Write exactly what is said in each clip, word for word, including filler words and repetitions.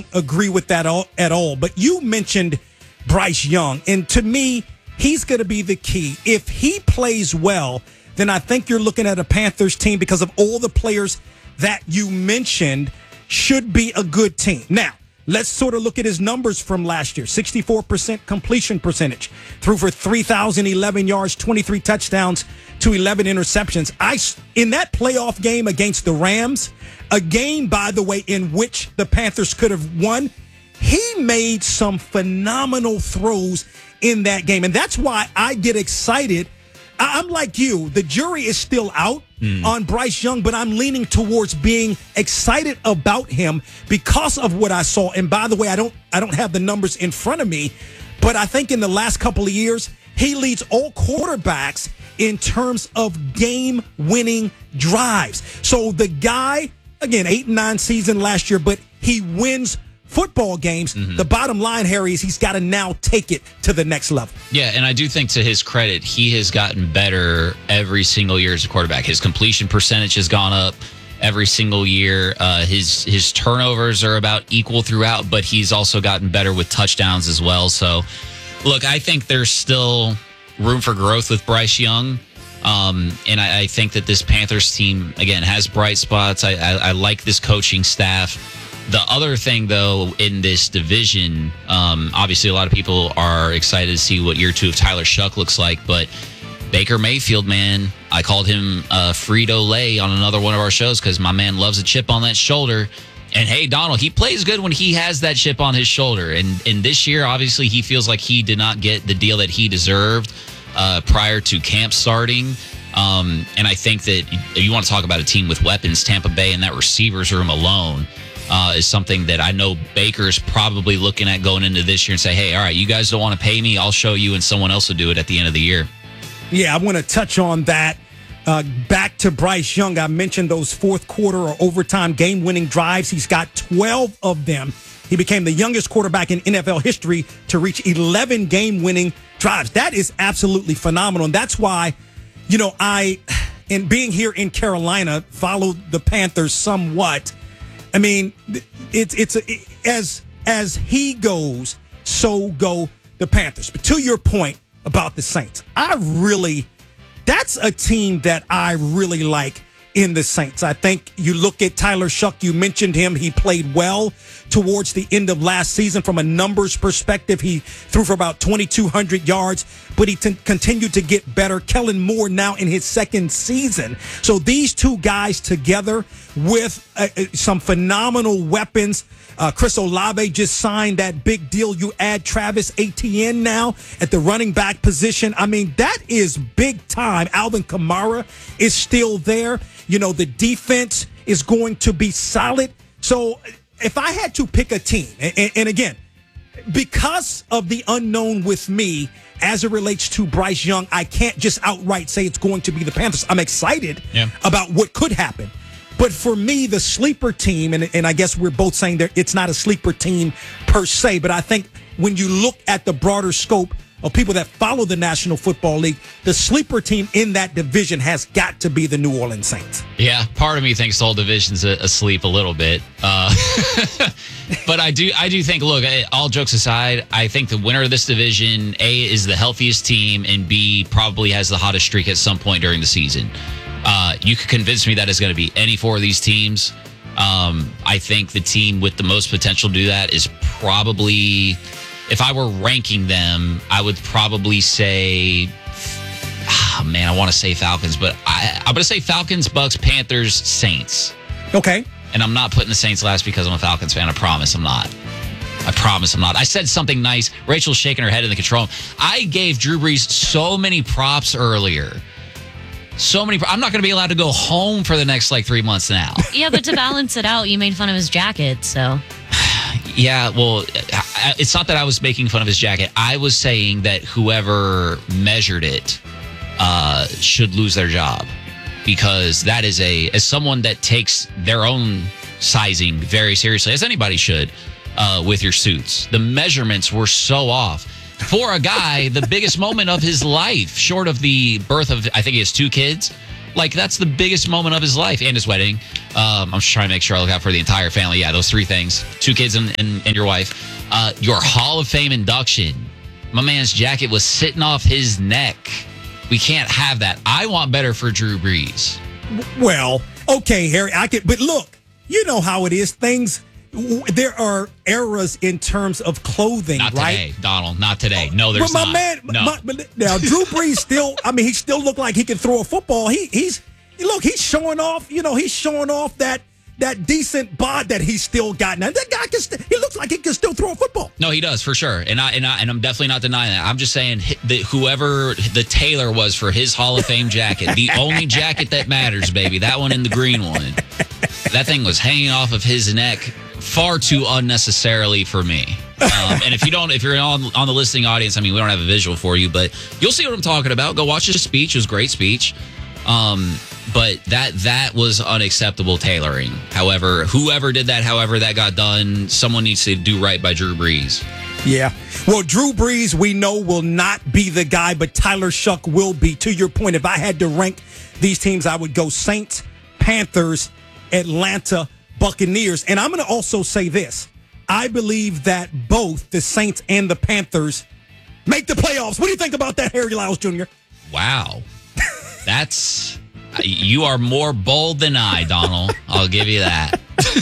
agree with that all, at all. But you mentioned Bryce Young, and to me, he's going to be the key. If he plays well, then I think you're looking at a Panthers team because of all the players that you mentioned should be a good team. Now, let's sort of look at his numbers from last year. sixty-four percent completion percentage, threw for three thousand eleven yards, twenty-three touchdowns to eleven interceptions. I, in that playoff game against the Rams, a game, by the way, in which the Panthers could have won, he made some phenomenal throws in that game. And that's why I get excited. I'm like you. The jury is still out mm. on Bryce Young, but I'm leaning towards being excited about him because of what I saw. And by the way, I don't I don't have the numbers in front of me, but I think in the last couple of years, he leads all quarterbacks in terms of game-winning drives. So the guy, again, eight and nine season last year, but he wins football games. Mm-hmm. The bottom line, Harry, is he's got to now take it to the next level. Yeah, and I do think to his credit, he has gotten better every single year as a quarterback. His completion percentage has gone up every single year. Uh, his his turnovers are about equal throughout, but he's also gotten better with touchdowns as well. So, look, I think there's still room for growth with Bryce Young. Um, and I, I think that this Panthers team, again, has bright spots. I, I, I like this coaching staff. The other thing, though, in this division, um, obviously a lot of people are excited to see what year two of Tyler Shuck looks like, but Baker Mayfield, man, I called him uh, Frito-Lay on another one of our shows because my man loves a chip on that shoulder. And, hey, Donald, he plays good when he has that chip on his shoulder. And, and this year, obviously, he feels like he did not get the deal that he deserved uh, prior to camp starting. Um, and I think that if you want to talk about a team with weapons, Tampa Bay and that receivers room alone Uh, is something that I know Baker's probably looking at going into this year and say, hey, all right, you guys don't want to pay me. I'll show you and someone else will do it at the end of the year. Yeah, I want to touch on that. Uh, back to Bryce Young. I mentioned those fourth quarter or overtime game-winning drives. He's got twelve of them. He became the youngest quarterback in N F L history to reach eleven game-winning drives. That is absolutely phenomenal. And that's why, you know, I, and being here in Carolina, followed the Panthers somewhat. I mean, it's it's a, it, as as he goes, so go the Panthers. But to your point about the Saints, I really, that's a team that I really like in the Saints. I think you look at Tyler Shuck, you mentioned him. He played well towards the end of last season from a numbers perspective. He threw for about twenty-two hundred yards, but he t- continued to get better. Kellen Moore now in his second season. So these two guys together with uh, some phenomenal weapons. Uh, Chris Olave just signed that big deal. You add Travis Etienne now at the running back position. I mean, that is big time. Alvin Kamara is still there. You know, the defense is going to be solid. So if I had to pick a team, and, and again, because of the unknown with me as it relates to Bryce Young, I can't just outright say it's going to be the Panthers. I'm excited yeah. about what could happen. But for me, the sleeper team, and, and I guess we're both saying that it's not a sleeper team per se, but I think when you look at the broader scope of people that follow the National Football League, the sleeper team in that division has got to be the New Orleans Saints. Yeah, part of me thinks the whole division's asleep a little bit. Uh, but I do I do think, look, all jokes aside, I think the winner of this division, A, is the healthiest team, and B, probably has the hottest streak at some point during the season. Uh, you could convince me that it's going to be any four of these teams. Um, I think the team with the most potential to do that is probably, if I were ranking them, I would probably say, oh man, I want to say Falcons, but I, I'm going to say Falcons, Bucks, Panthers, Saints. Okay. And I'm not putting the Saints last because I'm a Falcons fan. I promise I'm not. I promise I'm not. I said something nice. Rachel's shaking her head in the control room. I gave Drew Brees so many props earlier. So many. I'm not going to be allowed to go home for the next like three months now. Yeah, but to balance it out, you made fun of his jacket, so. Yeah, well, it's not that I was making fun of his jacket. I was saying that whoever measured it uh, should lose their job, because that is a, as someone that takes their own sizing very seriously, as anybody should, uh, with your suits. The measurements were so off. For a guy, the biggest moment of his life, short of the birth of, I think he has two kids, Like, that's the biggest moment of his life and his wedding. Um, I'm just trying to make sure I look out for the entire family. Yeah, those three things. Two kids and, and, and your wife. Uh, your Hall of Fame induction. My man's jacket was sitting off his neck. We can't have that. I want better for Drew Brees. Well, okay, Harry, I could, but look, you know how it is. Things, there are eras in terms of clothing, not right? Not today, Donald. Not today. No, there's but my not. Man, no. my, but now, Drew Brees still, I mean, he still looked like he can throw a football. He, he's, look, he's showing off, you know, he's showing off that, that decent bod that he's still got. Now, that guy, can st- he looks like he can still throw a football. No, he does, for sure. And, I, and, I, and I'm definitely not denying that. I'm just saying that whoever the tailor was for his Hall of Fame jacket, the only jacket that matters, baby, that one in the green one, that thing was hanging off of his neck far too unnecessarily for me. Um, and if you don't, if you're on, on the listening audience, I mean, we don't have a visual for you, but you'll see what I'm talking about. Go watch his speech. It was a great speech. Um, but that that was unacceptable tailoring. However, whoever did that, however that got done, someone needs to do right by Drew Brees. Yeah. Well, Drew Brees, we know, will not be the guy, but Tyler Shuck will be. To your point, if I had to rank these teams, I would go Saints, Panthers, Atlanta, Buccaneers. And I'm going to also say this. I believe that both the Saints and the Panthers make the playoffs. What do you think about that, Harry Lyles Junior? Wow. That's... You are more bold than I, Donald. I'll give you that.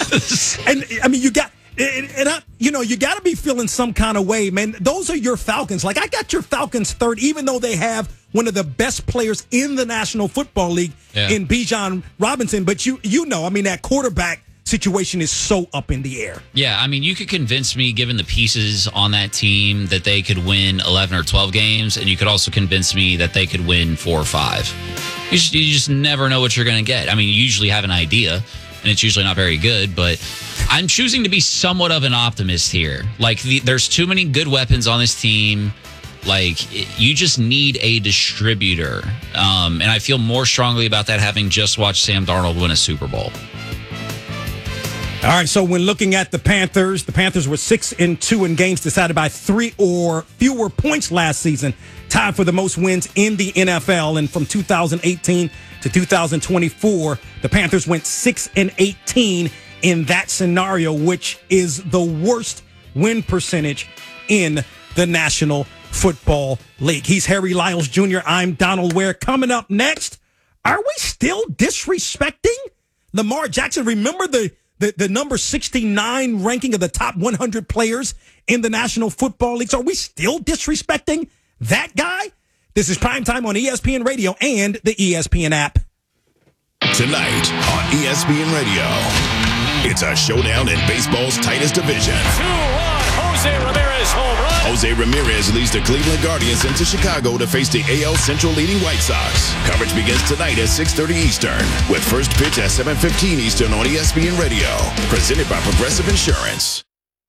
And I mean, you got, and, and I, you know, you got to be feeling some kind of way, man. Those are your Falcons. Like, I got your Falcons third, even though they have one of the best players in the National Football League yeah. in Bijan Robinson. But you, you know, I mean, that quarterback situation is so up in the air. Yeah, I mean, you could convince me, given the pieces on that team, that they could win eleven or twelve games, and you could also convince me that they could win four or five. You just, you just never know what you're going to get. I mean, you usually have an idea, and it's usually not very good, but I'm choosing to be somewhat of an optimist here. Like, the, there's too many good weapons on this team. Like, it, you just need a distributor. Um, and I feel more strongly about that having just watched Sam Darnold win a Super Bowl. All right, so when looking at the Panthers, the Panthers were six and two in games decided by three or fewer points last season, tied for the most wins in the N F L. And from two thousand eighteen to two thousand twenty-four, the Panthers went six and eighteen in that scenario, which is the worst win percentage in the National Football League. He's Harry Lyles Junior I'm Donald Ware. Coming up next, are we still disrespecting Lamar Jackson? Remember the The, the number sixty-nine ranking of the top one hundred players in the National Football League. So are we still disrespecting that guy? This is Primetime on E S P N Radio and the E S P N app. Tonight on E S P N Radio, it's a showdown in baseball's tightest division. two one, Jose Ramirez home run. Jose Ramirez leads the Cleveland Guardians into Chicago to face the A L Central leading White Sox. Coverage begins tonight at six thirty Eastern, with first pitch at seven fifteen Eastern on E S P N Radio. Presented by Progressive Insurance.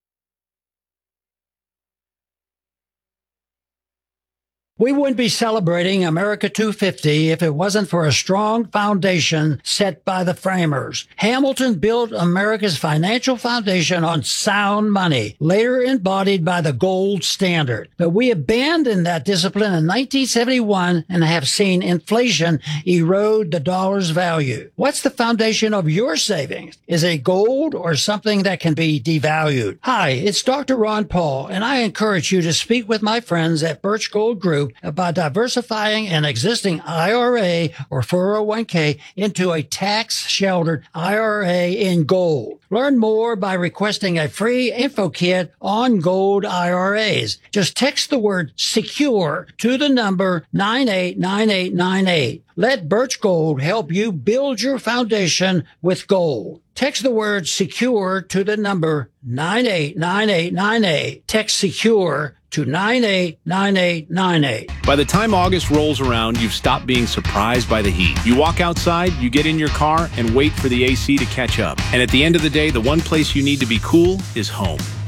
We wouldn't be celebrating America two fifty if it wasn't for a strong foundation set by the framers. Hamilton built America's financial foundation on sound money, later embodied by the gold standard. But we abandoned that discipline in nineteen seventy-one and have seen inflation erode the dollar's value. What's the foundation of your savings? Is it gold or something that can be devalued? Hi, it's Doctor Ron Paul, and I encourage you to speak with my friends at Birch Gold Group about diversifying an existing I R A or four oh one k into a tax-sheltered I R A in gold. Learn more by requesting a free info kit on gold I R As. Just text the word SECURE to the number nine eight nine eight nine eight. Let Birch Gold help you build your foundation with gold. Text the word SECURE to the number nine eight nine eight nine eight. Text SECURE to nine eight nine eight nine eight. By the time August rolls around, you've stopped being surprised by the heat. You walk outside, you get in your car, and wait for the A C to catch up. And at the end of the day, the one place you need to be cool is home.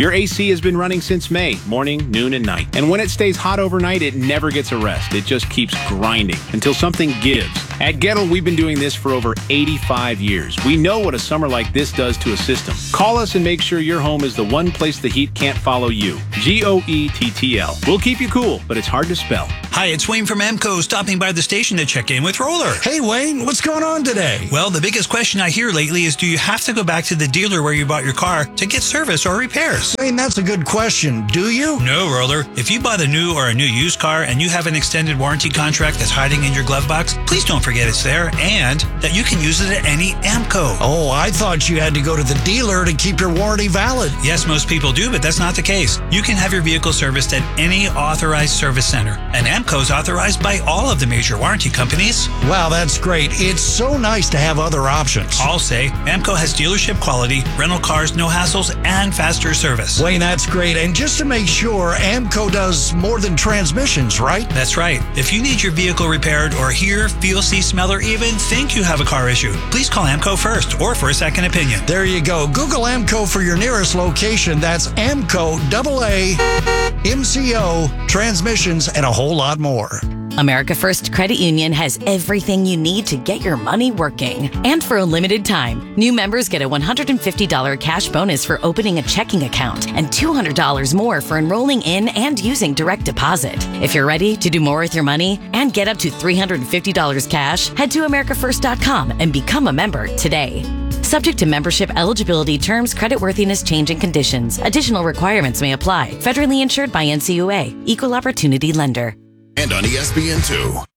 Your A C has been running since May, morning, noon, and night. And when it stays hot overnight, it never gets a rest. It just keeps grinding until something gives. At Gettle, we've been doing this for over eighty-five years. We know what a summer like this does to a system. Call us and make sure your home is the one place the heat can't follow you. G O E T T L. We'll keep you cool, but it's hard to spell. Hi, it's Wayne from Amco, stopping by the station to check in with Roller. Hey, Wayne, what's going on today? Well, the biggest question I hear lately is, do you have to go back to the dealer where you bought your car to get service or repairs? Wayne, that's a good question. Do you? No, Roller. If you bought a new or a new used car and you have an extended warranty contract that's hiding in your glove box, please don't forget it's there and that you can use it at any Amco. Oh, I thought you had to go to the dealer to keep your warranty valid. Yes, most people do, but that's not the case. You can have your vehicle serviced at any authorized service center, and Amco's authorized by all of the major warranty companies. Wow, that's great. It's so nice to have other options. I'll say Amco has dealership quality, rental cars, no hassles, and faster service. Wayne, that's great. And just to make sure, Amco does more than transmissions, right? That's right. If you need your vehicle repaired or hear, feel, see, smell, or even think you have a car issue, please call Amco first or for a second opinion. There you go. Google Amco for your nearest location. That's Amco, double A, M C O, transmissions, and a whole lot more. America First Credit Union has everything you need to get your money working. And for a limited time, new members get a one hundred fifty dollars cash bonus for opening a checking account and two hundred dollars more for enrolling in and using direct deposit. If you're ready to do more with your money and get up to three hundred fifty dollars cash, head to america first dot com and become a member today. Subject to membership eligibility, terms, creditworthiness, change, and conditions. Additional requirements may apply. Federally insured by N C U A. Equal Opportunity Lender. And on E S P N two.